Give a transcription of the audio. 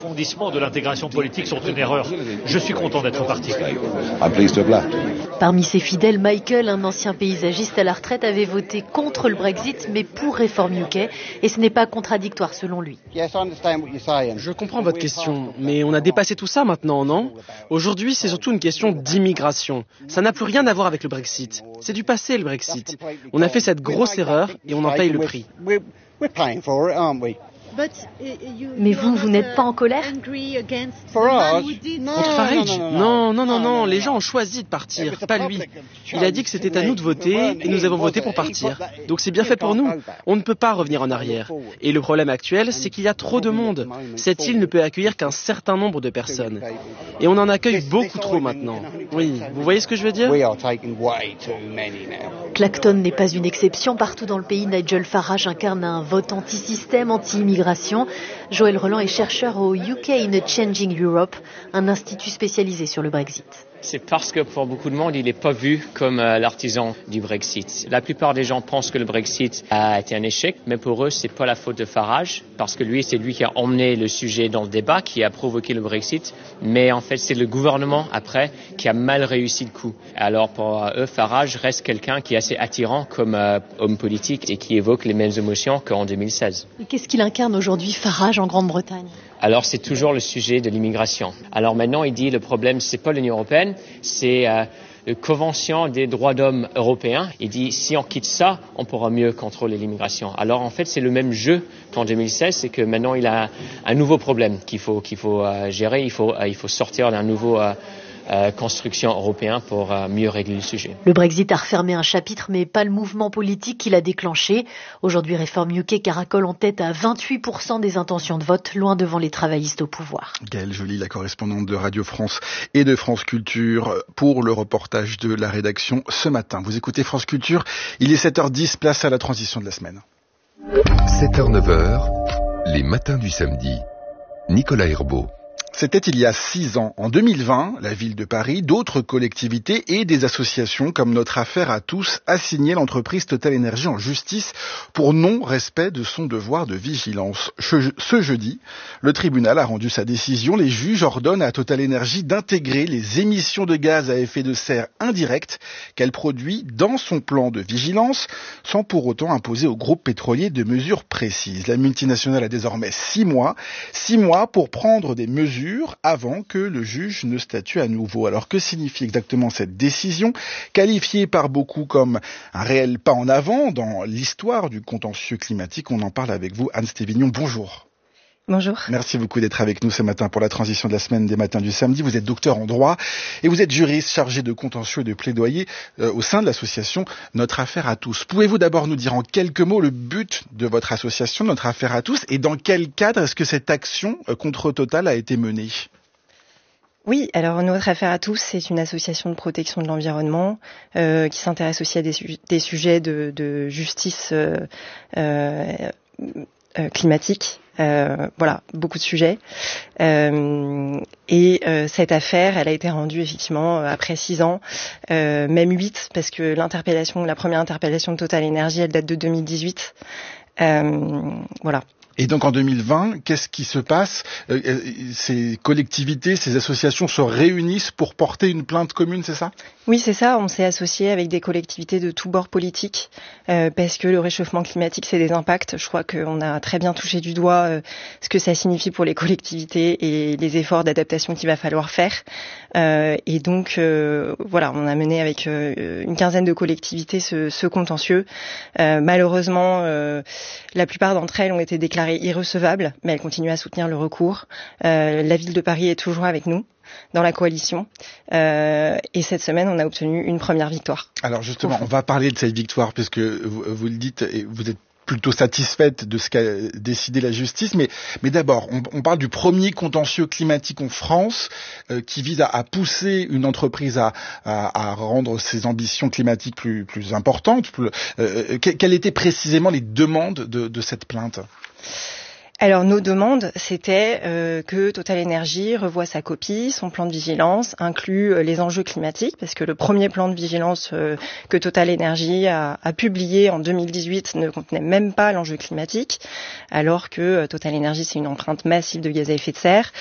Les fondements de l'intégration politique sont une erreur. Je suis content d'être parti. Parmi ses fidèles, Michael, un ancien paysagiste à la retraite, avait voté contre le Brexit, mais pour Reform UK, et ce n'est pas contradictoire selon lui. Je comprends votre question, mais on a dépassé tout ça maintenant, non ? Aujourd'hui, c'est surtout une question d'immigration. Ça n'a plus rien à voir avec le Brexit. C'est du passé, le Brexit. On a fait cette grosse erreur et on en paye le prix. Mais vous n'êtes pas en colère ? Contre Farage ? Non, les gens ont choisi de partir, pas lui. Il a dit que c'était à nous de voter et nous avons voté pour partir. Donc c'est bien fait pour nous. On ne peut pas revenir en arrière. Et le problème actuel, c'est qu'il y a trop de monde. Cette île ne peut accueillir qu'un certain nombre de personnes. Et on en accueille beaucoup trop maintenant. Oui, vous voyez ce que je veux dire ? Clacton n'est pas une exception. Partout dans le pays, Nigel Farage incarne un vote anti-système, anti-immigration. Joël Roland est chercheur au UK in a Changing Europe, un institut spécialisé sur le Brexit. C'est parce que pour beaucoup de monde, il n'est pas vu comme l'artisan du Brexit. La plupart des gens pensent que le Brexit a été un échec, mais pour eux, c'est pas la faute de Farage, parce que lui, c'est lui qui a emmené le sujet dans le débat, qui a provoqué le Brexit. Mais en fait, c'est le gouvernement, après, qui a mal réussi le coup. Alors pour eux, Farage reste quelqu'un qui est assez attirant comme homme politique et qui évoque les mêmes émotions qu'en 2016. Et qu'est-ce qu'il incarne aujourd'hui, Farage, en Grande-Bretagne ? Alors c'est toujours le sujet de l'immigration. Alors maintenant, il dit le problème, c'est pas l'Union européenne, c'est la Convention des droits d'homme européens. Il dit si on quitte ça, on pourra mieux contrôler l'immigration. Alors en fait, c'est le même jeu qu'en 2016, c'est que maintenant il a un nouveau problème qu'il faut gérer. Il faut sortir d'un nouveau construction européen pour mieux régler le sujet. Le Brexit a refermé un chapitre, mais pas le mouvement politique qui l'a déclenché. Aujourd'hui, Reform UK caracole en tête à 28% des intentions de vote, loin devant les travaillistes au pouvoir. Gaëlle Joly, la correspondante de Radio France et de France Culture, pour le reportage de la rédaction ce matin. Vous écoutez France Culture, il est 7h10, place à la transition de la semaine. 7h-9h, les matins du samedi. Nicolas Herbeau. C'était il y a 6 ans. En 2020, la ville de Paris, d'autres collectivités et des associations comme Notre Affaire à tous assignaient l'entreprise Total Énergie en justice pour non-respect de son devoir de vigilance. Ce jeudi, le tribunal a rendu sa décision. Les juges ordonnent à Total Énergie d'intégrer les émissions de gaz à effet de serre indirectes qu'elle produit dans son plan de vigilance, sans pour autant imposer au groupe pétrolier de mesures précises. La multinationale a désormais 6 mois pour prendre des mesures avant que le juge ne statue à nouveau. Alors que signifie exactement cette décision, qualifiée par beaucoup comme un réel pas en avant dans l'histoire du contentieux climatique? On en parle avec vous, Anne Stévignon. Bonjour. Bonjour. Merci beaucoup d'être avec nous ce matin pour la transition de la semaine des matins du samedi. Vous êtes docteur en droit et vous êtes juriste chargé de contentieux et de plaidoyer au sein de l'association Notre Affaire à tous. Pouvez-vous d'abord nous dire en quelques mots le but de votre association Notre Affaire à tous et dans quel cadre est-ce que cette action contre Total a été menée? Oui, alors Notre Affaire à tous, c'est une association de protection de l'environnement qui s'intéresse aussi à des sujets de justice climatique. Voilà, beaucoup de sujets. Cette affaire, elle a été rendue effectivement après 6 ans, même 8, parce que la première interpellation de Total Énergie, elle date de 2018. Voilà. Et donc en 2020, qu'est-ce qui se passe? Ces collectivités, ces associations se réunissent pour porter une plainte commune, c'est ça? Oui, c'est ça. On s'est associé avec des collectivités de tous bords politiques parce que le réchauffement climatique, c'est des impacts. Je crois qu'on a très bien touché du doigt ce que ça signifie pour les collectivités et les efforts d'adaptation qu'il va falloir faire. Et donc, voilà, on a mené avec une quinzaine de collectivités ce contentieux. Malheureusement, la plupart d'entre elles ont été déclarées irrecevables, mais elles continuent à soutenir le recours. La ville de Paris est toujours avec nous dans la coalition. Et cette semaine, on a obtenu une première victoire. Alors justement, on va parler de cette victoire, puisque vous le dites, et vous êtes plutôt satisfaite de ce qu'a décidé la justice. Mais d'abord, on parle du premier contentieux climatique en France qui vise à pousser une entreprise à rendre ses ambitions climatiques plus importantes. Quelles étaient précisément les demandes de cette plainte ? Alors nos demandes, c'était que Total Energy revoie sa copie, son plan de vigilance, inclut les enjeux climatiques, parce que le premier plan de vigilance que Total Energy a publié en 2018 ne contenait même pas l'enjeu climatique, alors que Total Energy, c'est une empreinte massive de gaz à effet de serre.